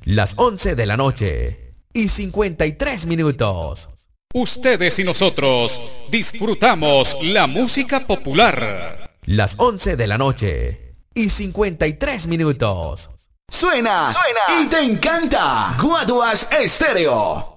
Las 11 de la noche y 53 minutos. Ustedes y nosotros disfrutamos la música popular. Las 11 de la noche y 53 minutos. Suena y te encanta. Guaduas Estéreo.